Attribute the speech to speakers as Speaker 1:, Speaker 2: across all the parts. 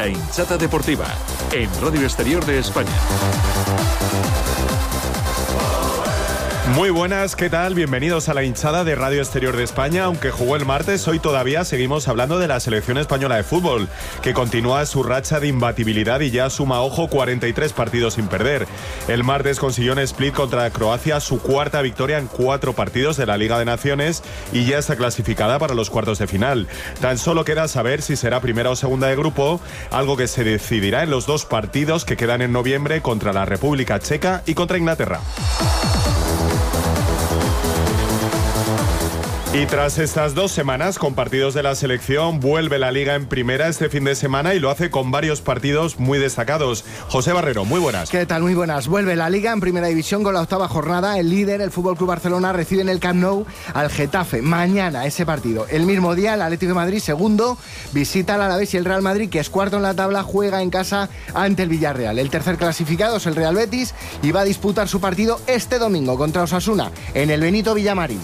Speaker 1: La Hinchada Deportiva, en Radio Exterior de España.
Speaker 2: Muy buenas, ¿qué tal? Bienvenidos a La Hinchada de Radio Exterior de España. Aunque jugó el martes, hoy todavía seguimos hablando de la selección española de fútbol, que continúa su racha de imbatibilidad y ya suma, ojo, 43 partidos sin perder. El martes consiguió en Split contra Croacia su cuarta victoria en 4 partidos de la Liga de Naciones y ya está clasificada para los cuartos de final. Tan solo queda saber si será primera o segunda de grupo, algo que se decidirá en los 2 partidos que quedan en noviembre contra la República Checa y contra Inglaterra. Y tras estas 2 semanas con partidos de la selección, vuelve la Liga en primera este fin de semana y lo hace con varios partidos muy destacados. José Barrero, muy buenas.
Speaker 3: ¿Qué tal? Muy buenas. Vuelve la Liga en primera división con la 8ª jornada. El líder, el FC Barcelona, recibe en el Camp Nou al Getafe. Mañana ese partido. El mismo día, el Atlético de Madrid, segundo, visita al Alavés, y el Real Madrid, que es cuarto en la tabla, juega en casa ante el Villarreal. El tercer clasificado es el Real Betis y va a disputar su partido este domingo contra Osasuna en el Benito Villamarín.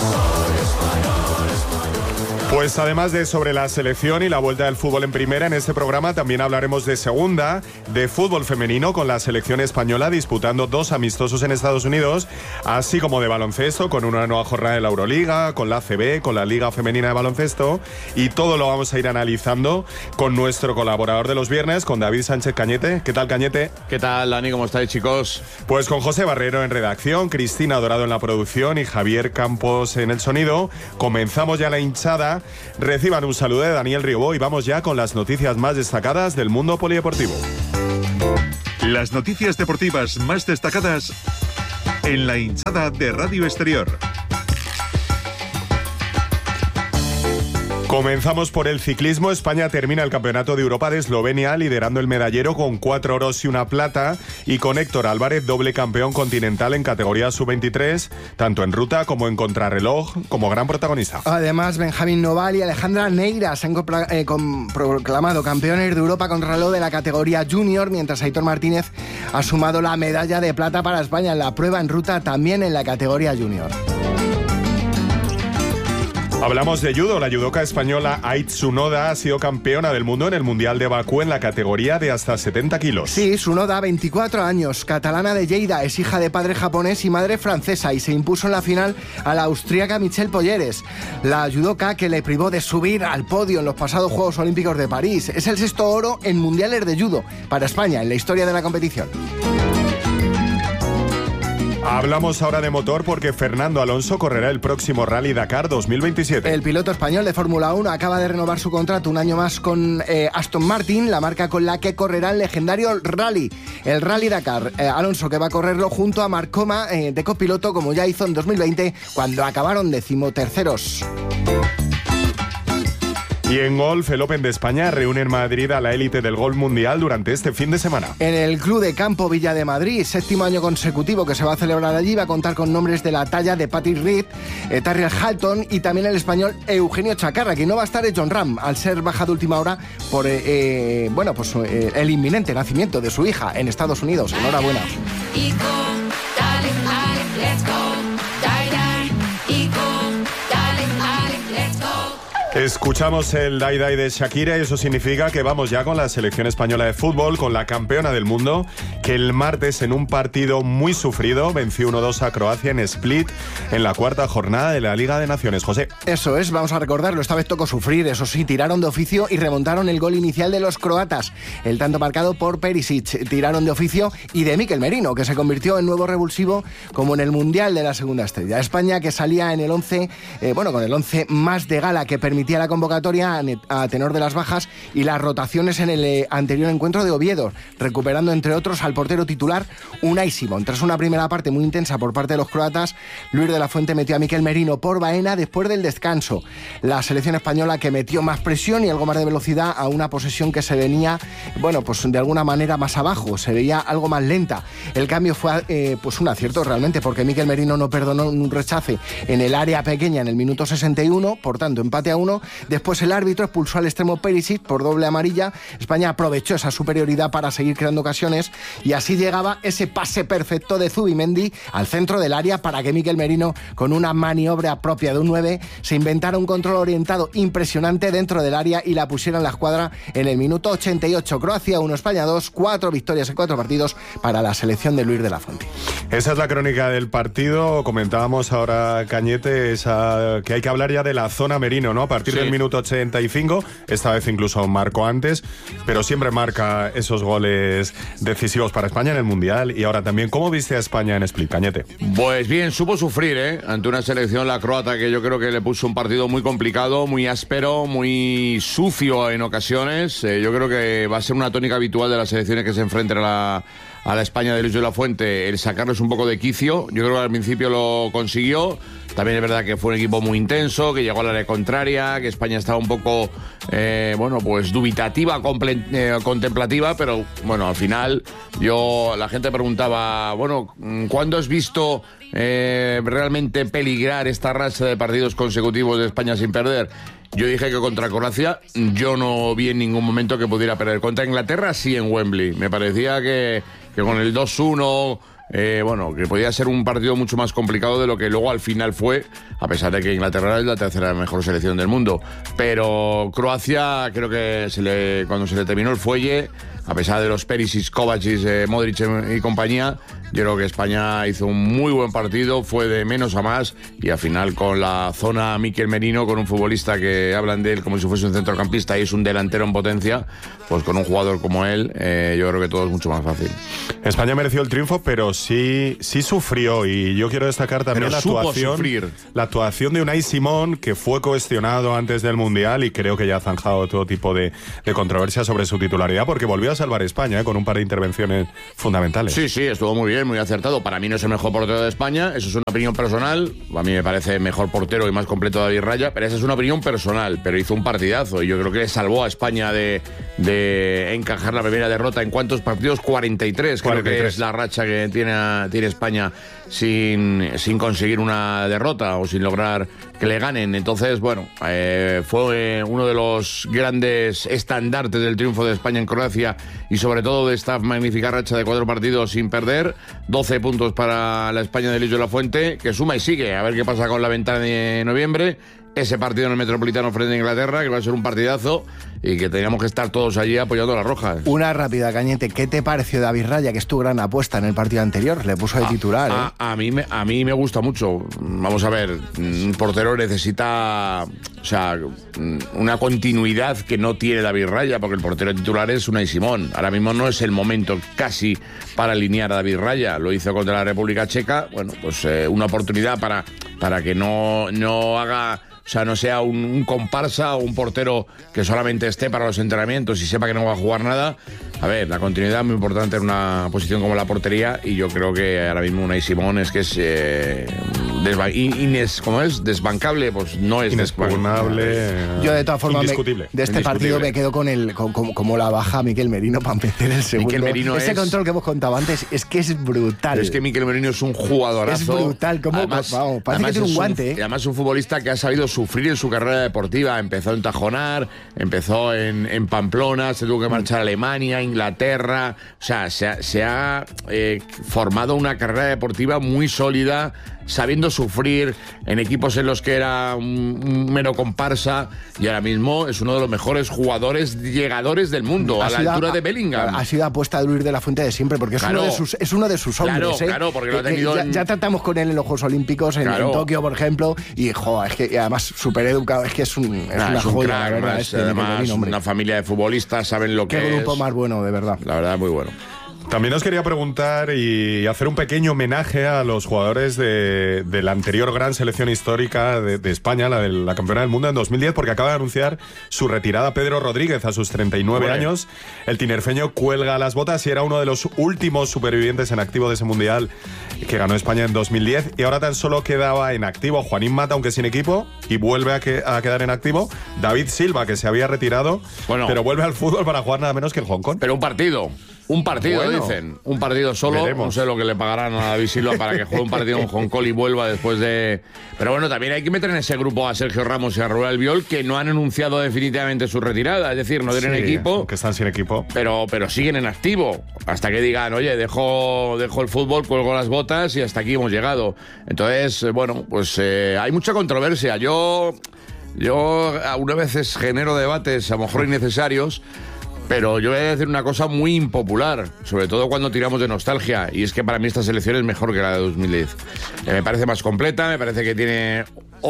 Speaker 2: Pues además de sobre la selección y la vuelta del fútbol en primera, en este programa también hablaremos de segunda, de fútbol femenino con la selección española disputando 2 amistosos en Estados Unidos, así como de baloncesto con una nueva jornada de la Euroliga, con la ACB, con la Liga Femenina de Baloncesto, y todo lo vamos a ir analizando con nuestro colaborador de los viernes, con David Sánchez Cañete. ¿Qué tal, Cañete?
Speaker 4: ¿Qué tal, Dani? ¿Cómo estáis, chicos?
Speaker 2: Pues con José Barrero en redacción, Cristina Dorado en la producción y Javier Campos en el sonido. Comenzamos ya la hinchada. Reciban un saludo de Daniel Riobó y vamos ya con las noticias más destacadas del mundo polideportivo.
Speaker 1: Las noticias deportivas más destacadas en la hinchada de Radio Exterior.
Speaker 2: Comenzamos por el ciclismo. España termina el Campeonato de Europa de Eslovenia liderando el medallero con 4 oros y 1 plata, y con Héctor Álvarez, doble campeón continental en categoría sub-23, tanto en ruta como en contrarreloj, como gran protagonista.
Speaker 3: Además, Benjamín Noval y Alejandra Neira se han proclamado campeones de Europa contrarreloj de la categoría junior, mientras Aitor Martínez ha sumado la medalla de plata para España en la prueba en ruta, también en la categoría junior.
Speaker 2: Hablamos de judo. La judoka española Ait Tsunoda ha sido campeona del mundo en el Mundial de Bakú en la categoría de hasta 70 kilos.
Speaker 3: Sí, Tsunoda, 24 años, catalana de Lleida, es hija de padre japonés y madre francesa, y se impuso en la final a la austríaca Michelle Polleres. La judoka, que le privó de subir al podio en los pasados Juegos Olímpicos de París, es el 6º oro en mundiales de judo para España en la historia de la competición.
Speaker 2: Hablamos ahora de motor porque Fernando Alonso correrá el próximo Rally Dakar 2027.
Speaker 3: El piloto español de Fórmula 1 acaba de renovar su contrato un año más con Aston Martin, la marca con la que correrá el legendario Rally, el Rally Dakar. Alonso, que va a correrlo junto a Marc Coma de copiloto, como ya hizo en 2020 cuando acabaron 13º.
Speaker 2: Y en golf, el Open de España reúne en Madrid a la élite del golf mundial durante este fin de semana.
Speaker 3: En el Club de Campo Villa de Madrid, 7º año consecutivo que se va a celebrar allí, va a contar con nombres de la talla de Patrick Reed, Tyrrell Hatton y también el español Eugenio Chacarra, que no va a estar John Ram, al ser baja de última hora por el inminente nacimiento de su hija en Estados Unidos. Enhorabuena.
Speaker 2: Escuchamos el Dai Dai de Shakira y eso significa que vamos ya con la selección española de fútbol, con la campeona del mundo, que el martes en un partido muy sufrido venció 1-2 a Croacia en Split en la 4ª jornada de la Liga de Naciones. José.
Speaker 3: Eso es, vamos a recordarlo, esta vez tocó sufrir, eso sí, tiraron de oficio y remontaron el gol inicial de los croatas, el tanto marcado por Perisic, tiraron de oficio y de Mikel Merino, que se convirtió en nuevo revulsivo como en el Mundial de la segunda estrella. España, que salía en el 11, con el 11 más de gala que permitía la convocatoria a tenor de las bajas y las rotaciones en el anterior encuentro de Oviedo, recuperando entre otros al portero titular Unai Simón. Tras una primera parte muy intensa por parte de los croatas, Luis de la Fuente metió a Mikel Merino por Baena después del descanso. La selección española, que metió más presión y algo más de velocidad a una posesión que se venía, de alguna manera más abajo, se veía algo más lenta. El cambio fue un acierto realmente, porque Mikel Merino no perdonó un rechace en el área pequeña en el minuto 61, por tanto empate a 1 1. Después el árbitro expulsó al extremo Perisic por doble amarilla. España aprovechó esa superioridad para seguir creando ocasiones y así llegaba ese pase perfecto de Zubimendi al centro del área para que Mikel Merino, con una maniobra propia de un 9, se inventara un control orientado impresionante dentro del área y la pusiera en la escuadra en el minuto 88. Croacia 1, España 2, 4 victorias en 4 partidos para la selección de Luis de la Fuente.
Speaker 2: Esa es la crónica del partido. Comentábamos ahora, Cañete, que hay que hablar ya de la zona Merino, ¿no? A partir del minuto 85, esta vez incluso marcó antes, pero siempre marca esos goles decisivos para España en el Mundial. Y ahora también, ¿cómo viste a España en Split, Cañete?
Speaker 4: Pues bien, supo sufrir, ante una selección, la croata, que yo creo que le puso un partido muy complicado, muy áspero, muy sucio en ocasiones. Yo creo que va a ser una tónica habitual de las selecciones que se enfrenten a la España de Luis de la Fuente, el sacarles un poco de quicio. Yo creo que al principio lo consiguió. También es verdad que fue un equipo muy intenso, que llegó a la área contraria, que España estaba un poco, pues dubitativa, contemplativa, pero bueno, al final la gente preguntaba, ¿cuándo has visto realmente peligrar esta racha de partidos consecutivos de España sin perder? Yo dije que contra Croacia yo no vi en ningún momento que pudiera perder. Contra Inglaterra sí, en Wembley. Me parecía que con el 2-1... que podía ser un partido mucho más complicado de lo que luego al final fue, a pesar de que Inglaterra es la tercera mejor selección del mundo. Pero Croacia, creo que cuando se le terminó el fuelle, a pesar de los Perisic, Kovacic, Modric y compañía, yo creo que España hizo un muy buen partido, fue de menos a más, y al final con la zona Mikel Merino, con un futbolista que hablan de él como si fuese un centrocampista y es un delantero en potencia, pues con un jugador como él, yo creo que todo es mucho más fácil.
Speaker 2: España mereció el triunfo, pero sí sufrió, y yo quiero destacar también la actuación de Unai Simón, que fue cuestionado antes del Mundial y creo que ya ha zanjado todo tipo de controversia sobre su titularidad, porque volvió a salvar a España con un par de intervenciones fundamentales.
Speaker 4: Sí, estuvo muy bien, muy acertado. Para mí no es el mejor portero de España, eso es una opinión personal. A mí me parece mejor portero y más completo David Raya, pero esa es una opinión personal. Pero hizo un partidazo y yo creo que salvó a España de encajar la primera derrota. ¿En cuántos partidos? 43, creo que es la racha que tiene España sin conseguir una derrota o sin lograr que le ganen. Entonces, fue uno de los grandes estandartes del triunfo de España en Croacia y sobre todo de esta magnífica racha de 4 partidos sin perder. 12 puntos para la España de Luis de la Fuente, que suma y sigue. A ver qué pasa con la ventana de noviembre. Ese partido en el Metropolitano frente a Inglaterra, que va a ser un partidazo y que teníamos que estar todos allí apoyando a las rojas.
Speaker 3: Una rápida, Cañete. ¿Qué te pareció David Raya, que es tu gran apuesta en el partido anterior? Le puso de titular.
Speaker 4: A mí me gusta mucho. Vamos a ver, un portero necesita una continuidad que no tiene David Raya, porque el portero titular es Unai Simón. Ahora mismo no es el momento casi para alinear a David Raya. Lo hizo contra la República Checa. Una oportunidad para que no haga... no sea un comparsa o un portero que solamente esté para los entrenamientos y sepa que no va a jugar nada. A ver, la continuidad es muy importante en una posición como la portería, y yo creo que ahora mismo Unai Simón es que es desbancable, pues no es
Speaker 2: inexpugnable.
Speaker 3: Yo de todas formas
Speaker 2: indiscutible.
Speaker 3: De este partido me quedo con como la baja Mikel Merino para meter el segundo.
Speaker 4: Mikel Merino
Speaker 3: ese control que hemos contado antes es que es brutal.
Speaker 4: Es que Mikel Merino es un jugadorazo.
Speaker 3: Es brutal, parece que tiene un guante.
Speaker 4: Y además un futbolista que ha sabido sufrir en su carrera deportiva. Empezó en Tajonar, empezó en Pamplona, se tuvo que marchar a Alemania, Inglaterra. Se ha formado una carrera deportiva muy sólida, sabiendo sufrir en equipos en los que era un mero comparsa, y ahora mismo es uno de los mejores jugadores llegadores del mundo, a la altura de Bellingham.
Speaker 3: Ha sido apuesta de Luis de la Fuente de siempre, porque es uno de sus hombres.
Speaker 4: Claro, porque lo ha tenido
Speaker 3: ya tratamos con él en los Juegos Olímpicos, en Tokio, por ejemplo, y es que además súper educado, es que es una joya,
Speaker 4: crack,
Speaker 3: la verdad.
Speaker 4: Además, una familia de futbolistas, saben lo que es.
Speaker 3: Qué grupo más bueno, de verdad.
Speaker 4: La verdad, muy bueno.
Speaker 2: También os quería preguntar y hacer un pequeño homenaje a los jugadores de la anterior gran selección histórica de España, la campeona del mundo en 2010, porque acaba de anunciar su retirada Pedro Rodríguez a sus 39 años. El tinerfeño cuelga las botas y era uno de los últimos supervivientes en activo de ese mundial que ganó España en 2010, y ahora tan solo quedaba en activo Juanín Mata, aunque sin equipo, y vuelve a quedar en activo David Silva, que se había retirado, pero vuelve al fútbol para jugar nada menos que el Hong Kong.
Speaker 4: Pero un partido. Un partido,
Speaker 3: Bueno.
Speaker 4: dicen. Un partido solo.
Speaker 2: Veremos.
Speaker 4: No sé lo que le pagarán a David Silva para que juegue un partido con Hong Kong y vuelva después de... Pero bueno, también hay que meter en ese grupo a Sergio Ramos y a Rubén Albiol, que no han anunciado definitivamente su retirada. Es decir, no tienen
Speaker 2: Sí,
Speaker 4: equipo,
Speaker 2: que están sin equipo.
Speaker 4: pero siguen en activo. Hasta que digan, oye, dejo el fútbol, cuelgo las botas y hasta aquí hemos llegado. Entonces, bueno, pues hay mucha controversia. Yo algunas veces genero debates a lo mejor innecesarios, pero yo voy a decir una cosa muy impopular, sobre todo cuando tiramos de nostalgia, y es que para mí esta selección es mejor que la de 2010. Me parece más completa, me parece que tiene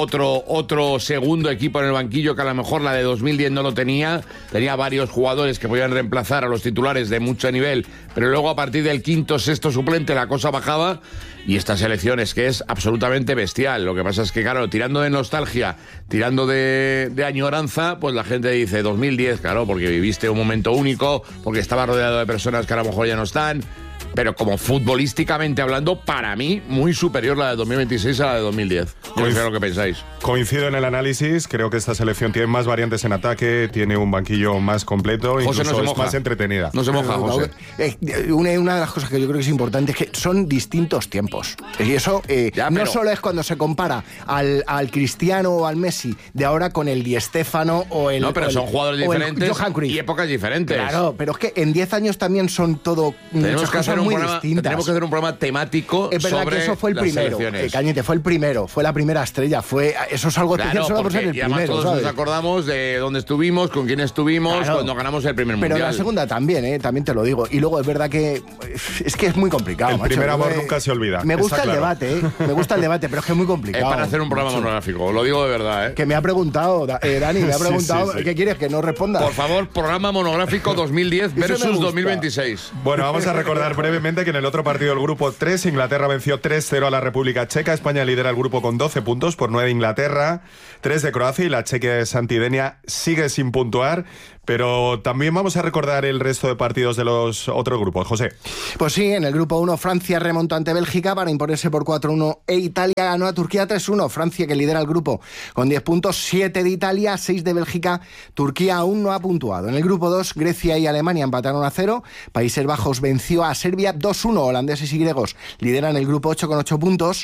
Speaker 4: otro segundo equipo en el banquillo que a lo mejor la de 2010 no lo tenía. Tenía varios jugadores que podían reemplazar a los titulares de mucho nivel, pero luego a partir del quinto, sexto suplente la cosa bajaba, y esta selección es que es absolutamente bestial. Lo que pasa es que, claro, tirando de nostalgia, tirando de añoranza, pues la gente dice 2010, claro, porque viviste un momento único, porque estaba rodeado de personas que a lo mejor ya no están. Pero como futbolísticamente hablando, para mí, muy superior la de 2026 a la de 2010. Yo no sé lo que pensáis.
Speaker 2: Coincido en el análisis, creo que esta selección tiene más variantes en ataque, tiene un banquillo más completo,
Speaker 4: José
Speaker 2: incluso
Speaker 4: no se
Speaker 2: es
Speaker 4: moja.
Speaker 2: más entretenida.
Speaker 4: No se moja, José.
Speaker 3: Una de las cosas que yo creo que es importante es que son distintos tiempos. Y eso
Speaker 4: Ya,
Speaker 3: no
Speaker 4: pero-
Speaker 3: solo es cuando se compara al Cristiano o al Messi de ahora con el Di Stéfano o el...
Speaker 4: No, pero
Speaker 3: o el-
Speaker 4: son jugadores
Speaker 3: o el
Speaker 4: diferentes
Speaker 3: Johan Cruyff.
Speaker 4: y épocas diferentes.
Speaker 3: Claro, pero es que en 10 años también son todo
Speaker 4: Tenemos
Speaker 3: muchas
Speaker 4: que,
Speaker 3: cosas
Speaker 4: hacer un
Speaker 3: muy
Speaker 4: programa,
Speaker 3: distintas.
Speaker 4: tenemos que hacer un programa temático
Speaker 3: Es verdad
Speaker 4: sobre
Speaker 3: que eso fue el
Speaker 4: las
Speaker 3: primero,
Speaker 4: selecciones.
Speaker 3: Cañete, fue el primero, fue la primera estrella, eso es algo especial
Speaker 4: Claro,
Speaker 3: solo por
Speaker 4: porque
Speaker 3: ser el
Speaker 4: y además
Speaker 3: primero,
Speaker 4: todos
Speaker 3: ¿sabes?
Speaker 4: nos acordamos de dónde estuvimos, con quién estuvimos,
Speaker 3: Claro.
Speaker 4: cuando ganamos el primer
Speaker 3: Pero
Speaker 4: mundial.
Speaker 3: la segunda también, también te lo digo. Y luego es verdad que es muy complicado.
Speaker 2: El
Speaker 3: macho.
Speaker 2: primer
Speaker 3: Yo
Speaker 2: amor nunca se olvida,
Speaker 3: Me gusta
Speaker 2: está
Speaker 3: el
Speaker 2: claro.
Speaker 3: debate, me gusta el debate, pero es que es muy
Speaker 4: Es
Speaker 3: complicado.
Speaker 4: para hacer un programa
Speaker 3: macho.
Speaker 4: monográfico, lo digo de verdad, ¿eh?
Speaker 3: Que me ha preguntado, Dani, me ha
Speaker 2: Sí,
Speaker 3: preguntado,
Speaker 2: sí.
Speaker 3: ¿qué quieres? Que no responda.
Speaker 4: Por favor, programa monográfico 2010
Speaker 3: me
Speaker 4: versus
Speaker 3: gusta.
Speaker 4: 2026.
Speaker 2: Bueno, vamos a recordar brevemente que en el otro partido del grupo 3, Inglaterra venció 3-0 a la República Checa. España lidera el grupo con 12 puntos por 9 de Inglaterra, 3 de Croacia, y la Chequia de Santidenia sigue sin puntuar. Pero también vamos a recordar el resto de partidos de los otros grupos. José.
Speaker 3: Pues sí, en el grupo 1 Francia remontó ante Bélgica para imponerse por 4-1 e Italia ganó a Turquía 3-1. Francia, que lidera el grupo con 10 puntos, 7 de Italia, 6 de Bélgica. Turquía aún no ha puntuado. En el grupo 2 Grecia y Alemania empataron a 0. Países Bajos venció a Serbia 2-1. Holandeses y griegos lideran el grupo 8 con 8 puntos.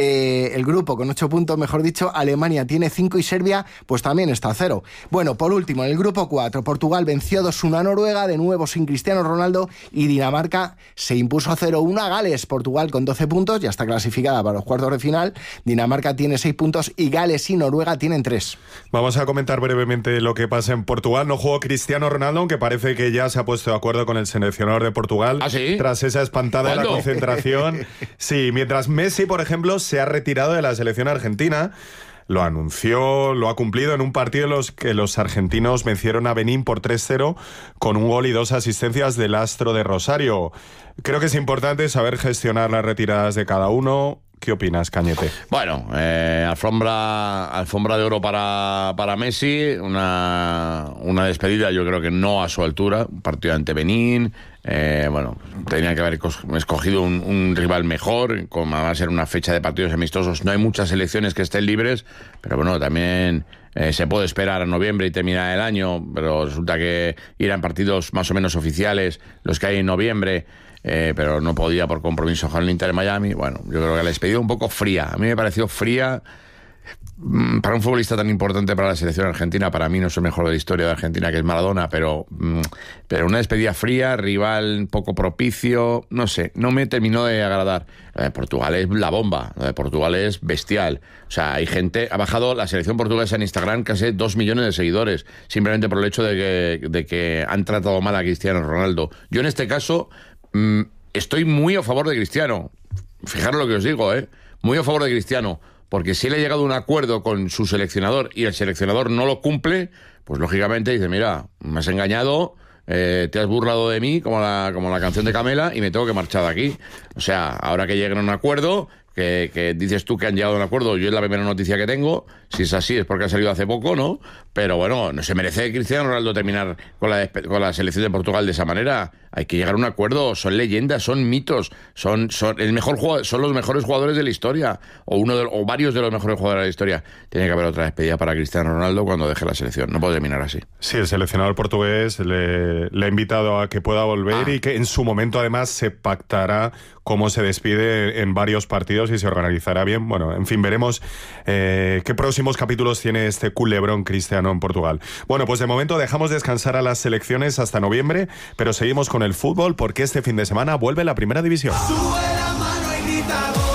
Speaker 3: El grupo con 8 puntos, mejor dicho, Alemania tiene 5 y Serbia pues también está a 0. Bueno, por último, en el grupo 4 Portugal venció 2-1 a Noruega, de nuevo sin Cristiano Ronaldo, y Dinamarca se impuso a 0-1 a Gales. Portugal con 12 puntos, ya está clasificada para los cuartos de final. Dinamarca tiene 6 puntos y Gales y Noruega tienen 3.
Speaker 2: Vamos a comentar brevemente lo que pasa en Portugal. No jugó Cristiano Ronaldo, aunque parece que ya se ha puesto de acuerdo con el seleccionador de Portugal.
Speaker 4: ¿Ah, sí?
Speaker 2: Tras esa espantada de la
Speaker 4: ¿Cuándo?
Speaker 2: concentración. Sí, mientras Messi, por ejemplo, se ha retirado de la selección argentina. Lo anunció, lo ha cumplido en un partido en los que los argentinos vencieron a Benín por 3-0 con un gol y 2 asistencias del astro de Rosario. Creo que es importante saber gestionar las retiradas de cada uno. ¿Qué opinas, Cañete?
Speaker 4: Bueno, alfombra de oro para Messi, una despedida yo creo que no a su altura, un partido ante Benín, bueno, tenía que haber escogido un rival mejor, como va a ser una fecha de partidos amistosos, no hay muchas selecciones que estén libres, pero bueno, también se puede esperar a noviembre y terminar el año, pero resulta que irán partidos más o menos oficiales, los que hay en noviembre. Pero no podía por compromiso con el Inter de Miami. Bueno, yo creo que la despedida un poco fría. A mí me pareció fría para un futbolista tan importante para la selección argentina. Para mí no es el mejor de la historia de Argentina, que es Maradona, pero una despedida fría, rival poco propicio, no sé, no me terminó de agradar. Lo de Portugal es la bomba, lo de Portugal es bestial. O sea, hay gente, ha bajado la selección portuguesa en Instagram casi 2 millones de seguidores, simplemente por el hecho de que han tratado mal a Cristiano Ronaldo. Yo en este caso estoy muy a favor de Cristiano. Fijaros lo que os digo, muy a favor de Cristiano, porque si él ha llegado a un acuerdo con su seleccionador y el seleccionador no lo cumple, pues lógicamente dice, mira, me has engañado, te has burlado de mí como la canción de Camela y me tengo que marchar de aquí. O sea, ahora que lleguen a un acuerdo, que dices tú que han llegado a un acuerdo, yo es la primera noticia que tengo, si es así es porque ha salido hace poco, ¿no? Pero bueno, no se merece Cristiano Ronaldo terminar con la selección de Portugal de esa manera. Hay que llegar a un acuerdo, son leyendas, son mitos, son el mejor jugador, son los mejores jugadores de la historia, o varios de los mejores jugadores de la historia. Tiene que haber otra despedida para Cristiano Ronaldo cuando deje la selección. No puede terminar así.
Speaker 2: Sí, el seleccionador portugués le ha invitado a que pueda volver y que en su momento además se pactará cómo se despide en varios partidos y se organizará bien. Bueno, en fin, veremos qué próximos capítulos tiene este culebrón cristiano en Portugal. Bueno, pues de momento dejamos descansar a las selecciones hasta noviembre, pero seguimos con el fútbol porque este fin de semana vuelve la Primera División.
Speaker 5: Sube la mano y grita gol.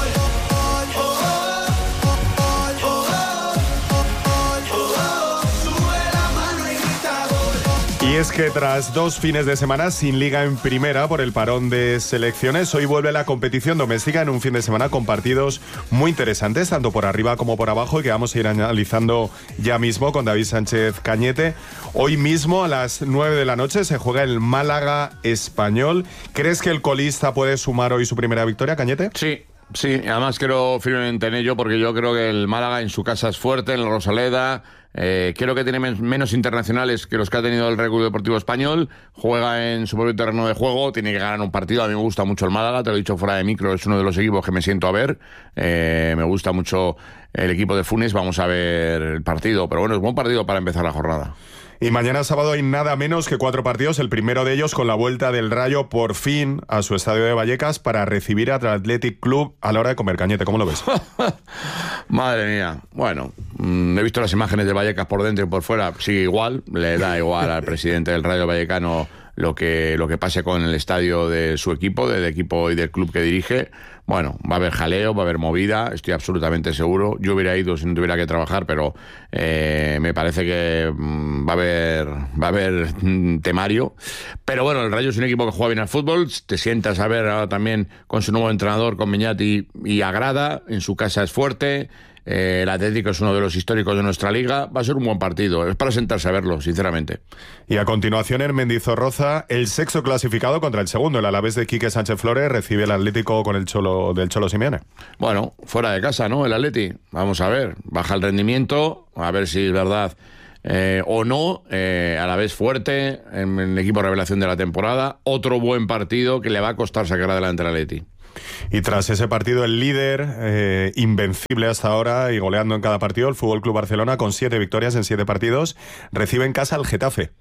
Speaker 2: Y es que tras 2 fines de semana sin liga en primera por el parón de selecciones, hoy vuelve la competición doméstica en un fin de semana con partidos muy interesantes, tanto por arriba como por abajo, y que vamos a ir analizando ya mismo con David Sánchez Cañete. Hoy mismo a las 9 de la noche se juega el Málaga Español. ¿Crees que el colista puede sumar hoy su primera victoria, Cañete?
Speaker 4: Sí, además creo firmemente en ello porque yo creo que el Málaga en su casa es fuerte, en la Rosaleda. Creo que tiene menos internacionales que los que ha tenido el Real Club Deportivo Español. Juega en su propio terreno de juego, tiene que ganar un partido. A mí me gusta mucho el Málaga, te lo he dicho fuera de micro, es uno de los equipos que me siento a ver. Me gusta mucho el equipo de Funes, vamos a ver el partido, pero bueno, es buen partido para empezar la jornada.
Speaker 2: Y mañana sábado hay nada menos que 4 partidos, el primero de ellos con la vuelta del Rayo por fin a su estadio de Vallecas para recibir al Athletic Club a la hora de comer. Cañete, ¿cómo lo ves?
Speaker 4: Madre mía, bueno, he visto las imágenes de Vallecas por dentro y por fuera, sigue igual, le da igual al presidente del Rayo Vallecano lo que pase con el estadio de su equipo, del equipo y del club que dirige. Bueno, va a haber jaleo, va a haber movida, estoy absolutamente seguro. Yo hubiera ido si no tuviera que trabajar, pero me parece que va a haber temario. Pero bueno, el Rayo es un equipo que juega bien al fútbol, te sientas a ver ahora también con su nuevo entrenador, con Beñat, y agrada, en su casa es fuerte. El Atlético es uno de los históricos de nuestra liga. Va a ser un buen partido, es para sentarse a verlo, sinceramente.
Speaker 2: Y a continuación en Mendizorroza, el sexto clasificado contra el segundo, el Alavés de Quique Sánchez Flores, recibe el Atlético con el Cholo Simeone.
Speaker 4: Bueno, fuera de casa, ¿no? El Atleti, vamos a ver, baja el rendimiento, a ver si es verdad o no. Alavés fuerte, en el equipo revelación de la temporada, otro buen partido que le va a costar sacar adelante al Atleti.
Speaker 2: Y tras ese partido, el líder, invencible hasta ahora y goleando en cada partido, el FC Barcelona, con 7 victorias en 7 partidos, recibe en casa al Getafe.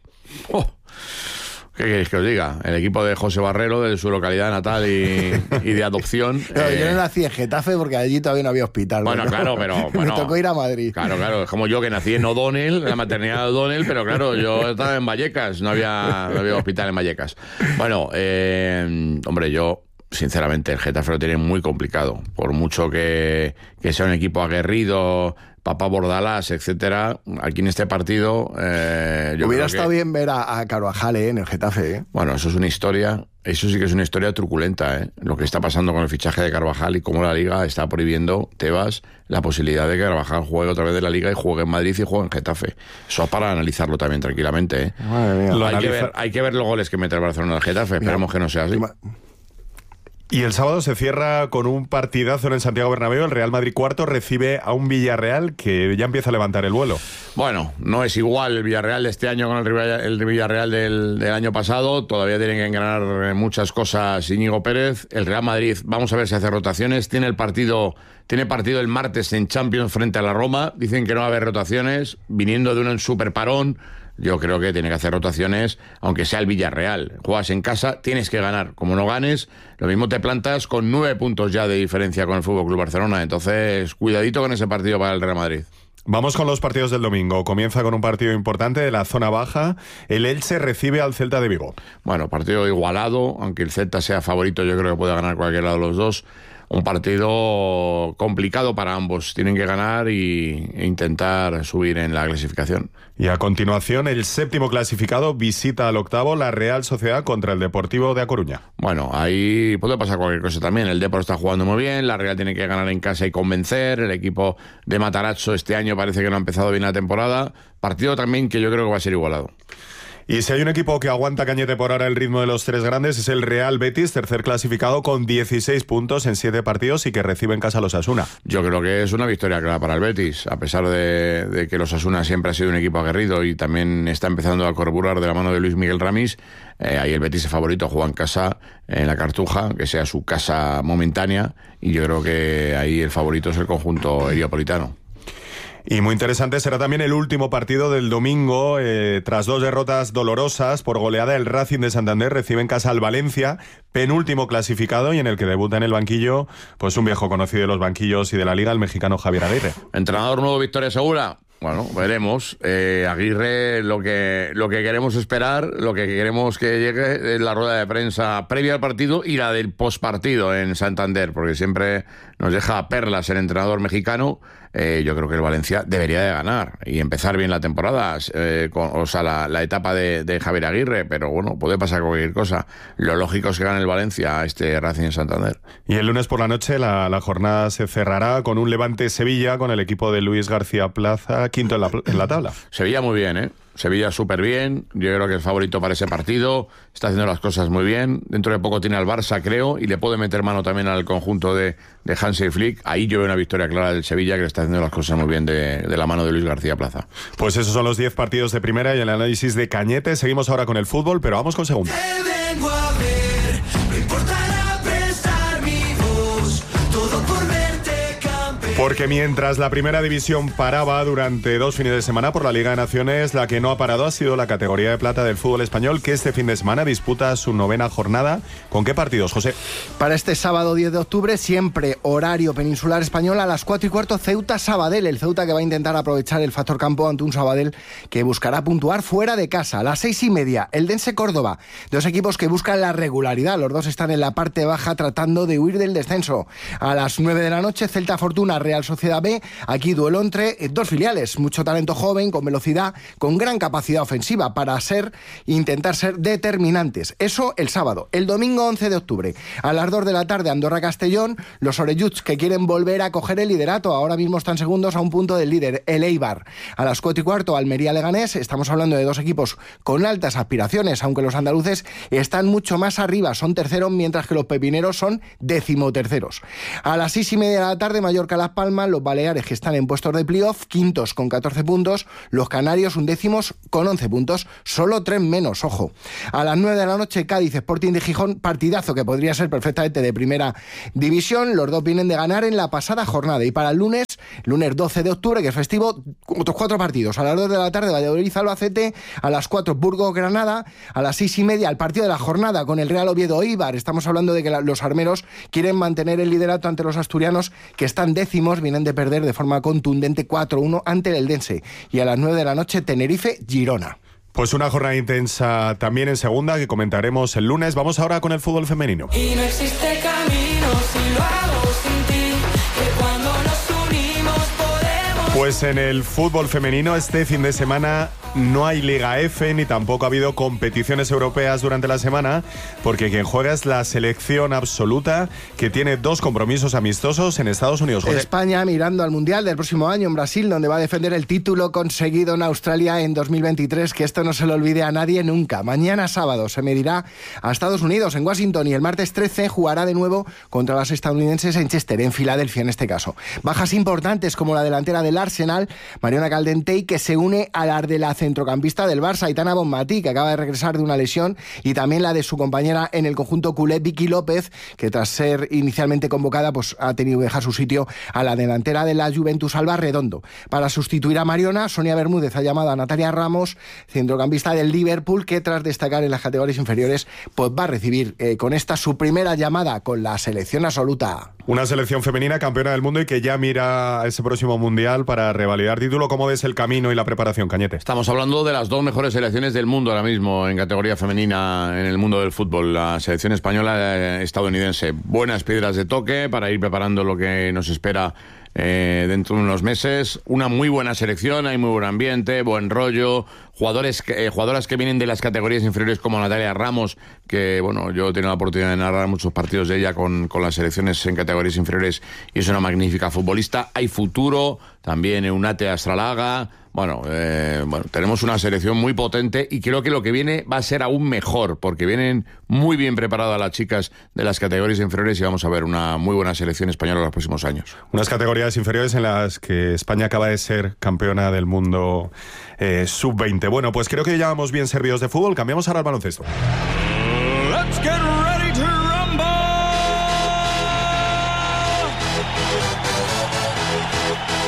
Speaker 4: ¿Qué queréis que os diga? El equipo de José Barrero, de su localidad natal y de adopción.
Speaker 3: Pero yo no nací en Getafe porque allí todavía no había hospital.
Speaker 4: Bueno, claro, pero... Bueno,
Speaker 3: me tocó ir a Madrid.
Speaker 4: Claro, es como yo que nací en O'Donnell, en la maternidad de O'Donnell, pero claro, yo estaba en Vallecas, no había hospital en Vallecas. Bueno, hombre, yo... Sinceramente, el Getafe lo tiene muy complicado. Por mucho que sea un equipo aguerrido, Papá Bordalás, etcétera, aquí en este partido...
Speaker 3: Hubiera estado bien ver a Carvajal en el Getafe.
Speaker 4: Bueno, eso es una historia... Eso sí que es una historia truculenta, lo que está pasando con el fichaje de Carvajal y cómo la Liga está prohibiendo, Tebas, la posibilidad de que Carvajal juegue otra vez de la Liga y juegue en Madrid y juegue en Getafe. Eso es para analizarlo también tranquilamente.
Speaker 3: Madre mía.
Speaker 4: Hay que ver los goles que mete el Barcelona al Getafe. Esperemos que no sea así.
Speaker 2: Y el sábado se cierra con un partidazo en el Santiago Bernabéu. El Real Madrid cuarto recibe a un Villarreal que ya empieza a levantar el vuelo.
Speaker 4: Bueno, no es igual el Villarreal de este año con el Villarreal del año pasado. Todavía tienen que engranar muchas cosas Íñigo Pérez. El Real Madrid, vamos a ver si hace rotaciones. Tiene partido el martes en Champions frente a la Roma. Dicen que no va a haber rotaciones, viniendo de un super parón. Yo creo que tiene que hacer rotaciones, aunque sea el Villarreal. Juegas en casa, tienes que ganar. Como no ganes, lo mismo te plantas con 9 puntos ya de diferencia con el FC Barcelona. Entonces, cuidadito con ese partido para el Real Madrid.
Speaker 2: Vamos con los partidos del domingo. Comienza con un partido importante de la zona baja. El Elche recibe al Celta de Vigo.
Speaker 4: Bueno, partido igualado, aunque el Celta sea favorito, yo creo que puede ganar cualquiera de los dos. Un partido complicado para ambos. Tienen que ganar e intentar subir en la clasificación.
Speaker 2: Y a continuación, el séptimo clasificado visita al octavo, la Real Sociedad contra el Deportivo de A Coruña.
Speaker 4: Bueno, ahí puede pasar cualquier cosa también. El Depor está jugando muy bien, la Real tiene que ganar en casa y convencer. El equipo de Matarazzo este año parece que no ha empezado bien la temporada. Partido también que yo creo que va a ser igualado.
Speaker 2: Y si hay un equipo que aguanta, Cañete, por ahora el ritmo de los 3 grandes, es el Real Betis, tercer clasificado con 16 puntos en 7 partidos y que recibe en casa a los Osasuna.
Speaker 4: Yo creo que es una victoria clara para el Betis, a pesar de que los Osasuna siempre ha sido un equipo aguerrido y también está empezando a carburar de la mano de Luis Miguel Ramis. Ahí el Betis es favorito, juega en casa, en la Cartuja, que sea su casa momentánea, y yo creo que ahí el favorito es el conjunto heliopolitano.
Speaker 2: Y muy interesante será también el último partido del domingo. Tras 2 derrotas dolorosas por goleada, el Racing de Santander recibe en casa al Valencia, penúltimo clasificado, y en el que debuta en el banquillo pues un viejo conocido de los banquillos y de la Liga, el mexicano Javier Aguirre.
Speaker 4: Entrenador nuevo, victoria segura. Bueno, veremos. Aguirre, lo que queremos esperar, lo que queremos que llegue es la rueda de prensa previa al partido y la del postpartido en Santander, porque siempre nos deja perlas el entrenador mexicano. Yo creo que el Valencia debería de ganar y empezar bien la temporada, la etapa de Javier Aguirre, pero bueno, puede pasar cualquier cosa. Lo lógico es que gane el Valencia a este Racing en Santander.
Speaker 2: Y el lunes por la noche la jornada se cerrará con un Levante-Sevilla, con el equipo de Luis García Plaza, quinto en la tabla.
Speaker 4: Sevilla muy bien, ¿eh? Sevilla súper bien, yo creo que es favorito para ese partido, está haciendo las cosas muy bien, dentro de poco tiene al Barça, creo, y le puede meter mano también al conjunto de Hansi Flick. Ahí yo veo una victoria clara del Sevilla, que le está haciendo las cosas muy bien de la mano de Luis García Plaza.
Speaker 2: Pues esos son los 10 partidos de primera y el análisis de Cañete. Seguimos ahora con el fútbol, pero vamos con segunda.
Speaker 5: Te vengo a ver, no importará prestar mi voz, todo por verte campeón.
Speaker 2: Porque mientras la primera división paraba durante 2 fines de semana por la Liga de Naciones, la que no ha parado ha sido la categoría de plata del fútbol español, que este fin de semana disputa su 9ª jornada. ¿Con qué partidos, José?
Speaker 3: Para este sábado 10 de octubre, siempre horario peninsular español, a las 4:15, Ceuta-Sabadell. El Ceuta que va a intentar aprovechar el factor campo ante un Sabadell que buscará puntuar fuera de casa. A las 6:30, el Eldense-Córdoba. 2 equipos que buscan la regularidad. Los dos están en la parte baja tratando de huir del descenso. A las 9 de la noche, Celta-Fortuna, Real Sociedad B. Aquí duelo entre 2 filiales. Mucho talento joven, con velocidad, con gran capacidad ofensiva para intentar ser determinantes. Eso el sábado. El domingo 11 de octubre, a las 2 de la tarde, Andorra-Castellón. Los orelluts que quieren volver a coger el liderato. Ahora mismo están segundos a un punto del líder, el Eibar. A las 4:15, Almería-Leganés. Estamos hablando de 2 equipos con altas aspiraciones, aunque los andaluces están mucho más arriba. Son terceros, mientras que los pepineros son decimoterceros. A las 6:30 de la tarde, Mallorca-Las Palmas. Los baleares, que están en puestos de playoff, quintos con 14 puntos. Los canarios, undécimos con 11 puntos. Solo 3 menos, ojo. A las 9 de la noche, Cádiz-Sporting de Gijón. Partidazo que podría ser perfectamente de primera división. Los dos vienen de ganar en la pasada jornada. Y para el lunes 12 de octubre, que es festivo, otros 4 partidos. A las 2 de la tarde, Valladolid-Albacete. A las 4, Burgos-Granada. A las 6:30, el partido de la jornada con el Real Oviedo-Eibar. Estamos hablando de que los armeros quieren mantener el liderato ante los asturianos, que están décimos, vienen de perder de forma contundente 4-1 ante el Eldense. Y a las 9 de la noche, Tenerife-Girona.
Speaker 2: Pues una jornada intensa también en segunda, que comentaremos el lunes. Vamos ahora con el fútbol femenino.
Speaker 5: Y no existe camino si lo hago sin ti, que cuando nos unimos podemos.
Speaker 2: Pues en el fútbol femenino este fin de semana no hay Liga F, ni tampoco ha habido competiciones europeas durante la semana, porque quien juega es la selección absoluta, que tiene 2 compromisos amistosos en Estados Unidos. José.
Speaker 3: España mirando al Mundial del próximo año en Brasil, donde va a defender el título conseguido en Australia en 2023, que esto no se lo olvide a nadie nunca. Mañana sábado se medirá a Estados Unidos en Washington, y el martes 13 jugará de nuevo contra las estadounidenses en Chester, en Filadelfia en este caso. Bajas importantes como la delantera del Arsenal, Mariona Caldentey, que se une a la de la centrocampista del Barça, Aitana Bonmatí, que acaba de regresar de una lesión, y también la de su compañera en el conjunto culé, Vicky López, que tras ser inicialmente convocada, pues ha tenido que dejar su sitio a la delantera de la Juventus, Alba Redondo. Para sustituir a Mariona, Sonia Bermúdez ha llamado a Natalia Ramos, centrocampista del Liverpool, que tras destacar en las categorías inferiores, pues va a recibir con esta su primera llamada con la selección absoluta.
Speaker 2: Una selección femenina campeona del mundo y que ya mira a ese próximo Mundial para revalidar título. ¿Cómo ves el camino y la preparación, Cañete?
Speaker 4: Estamos hablando de las 2 mejores selecciones del mundo ahora mismo en categoría femenina en el mundo del fútbol. La selección española estadounidense. Buenas piedras de toque para ir preparando lo que nos espera dentro de unos meses. Una muy buena selección, hay muy buen ambiente, buen rollo, jugadoras que vienen de las categorías inferiores como Natalia Ramos, que bueno, yo he tenido la oportunidad de narrar muchos partidos de ella con las selecciones en categorías inferiores y es una magnífica futbolista. Hay futuro, también Eunate Astralaga. Bueno, tenemos una selección muy potente y creo que lo que viene va a ser aún mejor, porque vienen muy bien preparadas las chicas de las categorías inferiores y vamos a ver una muy buena selección española en los próximos años.
Speaker 2: Unas categorías inferiores en las que España acaba de ser campeona del mundo sub-20. Bueno, pues creo que ya vamos bien servidos de fútbol. Cambiamos ahora al baloncesto.
Speaker 6: Let's get ready to rumble.
Speaker 2: Pues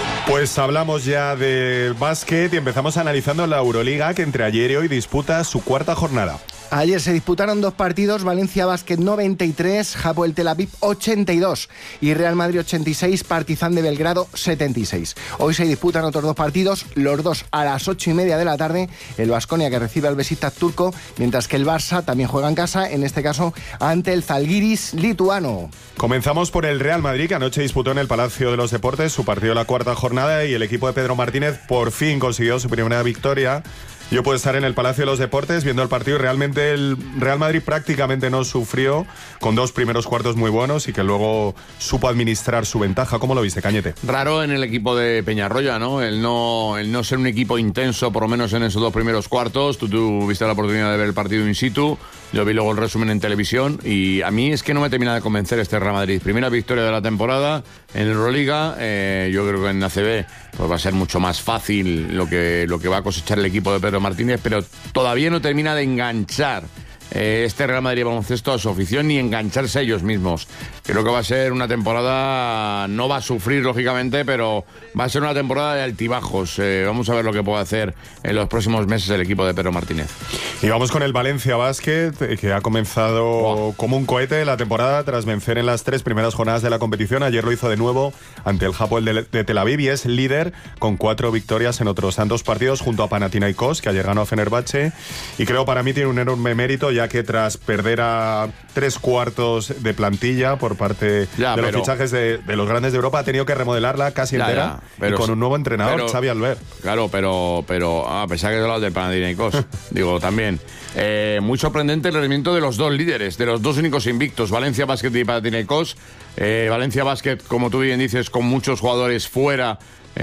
Speaker 2: Pues hablamos ya de básquet y empezamos analizando la Euroliga, que entre ayer y hoy disputa su cuarta jornada.
Speaker 3: Ayer se disputaron 2 partidos, Valencia Basket 93, Hapoel Tel Aviv 82 y Real Madrid 86, Partizan de Belgrado 76. Hoy se disputan otros 2 partidos, los 2 a las 8:30 de la tarde, el Baskonia que recibe al Besiktas turco, mientras que el Barça también juega en casa, en este caso ante el Zalgiris lituano.
Speaker 2: Comenzamos por el Real Madrid, que anoche disputó en el Palacio de los Deportes su partido de la cuarta jornada y el equipo de Pedro Martínez por fin consiguió su primera victoria. Yo puedo estar en el Palacio de los Deportes viendo el partido y realmente el Real Madrid prácticamente no sufrió, con 2 primeros cuartos muy buenos y que luego supo administrar su ventaja. ¿Cómo lo viste, Cañete?
Speaker 4: Raro en el equipo de Peñarroya, ¿no? El no ser un equipo intenso, por lo menos en esos 2 primeros cuartos. Tú tuviste la oportunidad de ver el partido in situ. Yo vi luego el resumen en televisión y a mí es que no me termina de convencer este Real Madrid. Primera victoria de la temporada en Euroliga. Yo creo que en ACB pues va a ser mucho más fácil lo que va a cosechar el equipo de Pedro Martínez, pero todavía no termina de enganchar este Real Madrid baloncesto a su afición ni engancharse a ellos mismos. Creo que va a ser una temporada, no va a sufrir lógicamente, pero va a ser una temporada de altibajos. Vamos a ver lo que puede hacer en los próximos meses el equipo de Pedro Martínez.
Speaker 2: Y vamos con el Valencia Basket, que ha comenzado como un cohete la temporada tras vencer en las 3 primeras jornadas de la competición. Ayer lo hizo de nuevo ante el Hapoel de Tel Aviv y es líder con 4 victorias en otros tantos partidos junto a Panathinaikos, que ayer ganó a Fenerbahce. Y creo para mí tiene un enorme mérito, ya que tras perder a 3/4 de plantilla por parte de los fichajes de los grandes de Europa, ha tenido que remodelarla casi entera y con un nuevo entrenador, Xavi Albert.
Speaker 4: Claro, pero a pesar que es hablado del Panathinaikos, digo también. Muy sorprendente el rendimiento de los 2 líderes, de los 2 únicos invictos, Valencia Basket y Panathinaikos. Valencia Basket, como tú bien dices, con muchos jugadores fuera,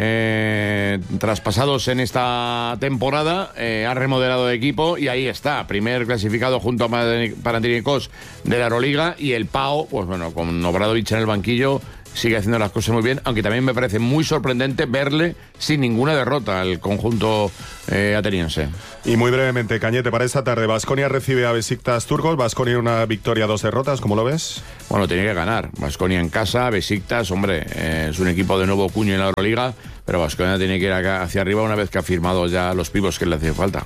Speaker 4: traspasados en esta temporada, ha remodelado de equipo y ahí está, primer clasificado junto a Panathinaikos de la Euroliga, y el PAO, pues bueno, con Obradovic en el banquillo, sigue haciendo las cosas muy bien, aunque también me parece muy sorprendente verle sin ninguna derrota al conjunto ateniense.
Speaker 2: Y muy brevemente, Cañete, para esta tarde, Baskonia recibe a Besiktas turcos. Baskonia una victoria, 2 derrotas, ¿cómo lo ves?
Speaker 4: Bueno, tiene que ganar. Baskonia en casa, Besiktas, hombre, es un equipo de nuevo cuño en la Euroliga, pero Baskonia tiene que ir acá hacia arriba una vez que ha firmado ya los pibos que le hacen falta.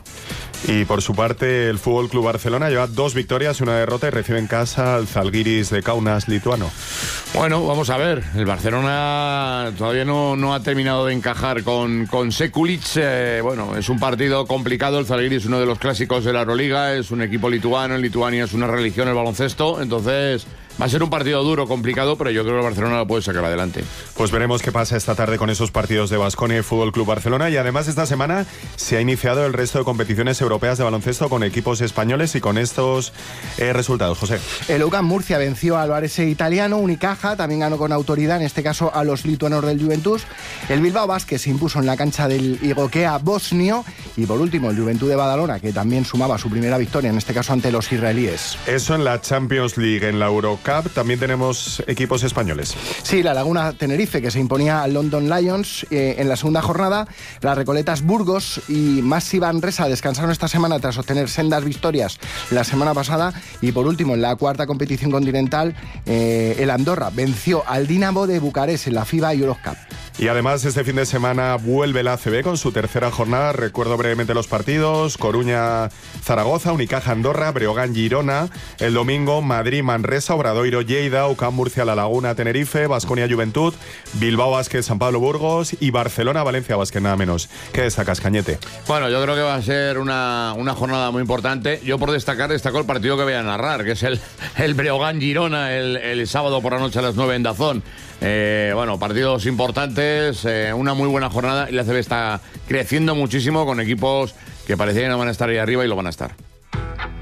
Speaker 2: Y por su parte, el Fútbol Club Barcelona lleva 2 victorias y 1 derrota y recibe en casa al Zalgiris de Kaunas lituano.
Speaker 4: Bueno, vamos a ver. El Barcelona todavía no ha terminado de encajar con Sekulic. Bueno, es un partido complicado. El Zalgiris es uno de los clásicos de la Euroliga. Es un equipo lituano. En Lituania es una religión el baloncesto. Entonces va a ser un partido duro, complicado, pero yo creo que el Barcelona lo puede sacar adelante.
Speaker 2: Pues veremos qué pasa esta tarde con esos partidos de Baskonia y Fútbol Club Barcelona. Y además esta semana se ha iniciado el resto de competiciones europeas de baloncesto con equipos españoles y con estos resultados. José.
Speaker 3: El UCAM Murcia venció al Varese italiano, Unicaja también ganó con autoridad, en este caso a los lituanos del Juventus. El Bilbao Basket se impuso en la cancha del Igokea bosnio. Y por último el Juventud de Badalona, que también sumaba su primera victoria, en este caso ante los israelíes.
Speaker 2: Eso en la Champions League. En la Eurocup también tenemos equipos españoles.
Speaker 3: Sí, la Laguna Tenerife, que se imponía al London Lions en la segunda jornada. Las Recoletas Burgos y Massi Manresa descansaron esta semana tras obtener sendas victorias la semana pasada. Y por último, en la cuarta competición continental, el Andorra venció al Dinamo de Bucarest en la FIBA Eurocup.
Speaker 2: Y además este fin de semana vuelve la ACB con su tercera jornada. Recuerdo brevemente los partidos: Coruña-Zaragoza, Unicaja-Andorra, Breogán-Girona. El domingo Madrid-Manresa, Obradoiro-Lleida, UCAM Murcia-La Laguna-Tenerife, Baskonia-Juventud, Bilbao Basket-San Pablo-Burgos y Barcelona-Valencia Basket, nada menos. ¿Qué destacas, Cañete?
Speaker 4: Bueno, yo creo que va a ser una jornada muy importante. Yo por destaco el partido que voy a narrar, que es el Breogán-Girona el sábado por la noche a las 9 en Dazón. Bueno, partidos importantes, una muy buena jornada y la ACB está creciendo muchísimo con equipos que parecían que no van a estar ahí arriba y lo van a estar.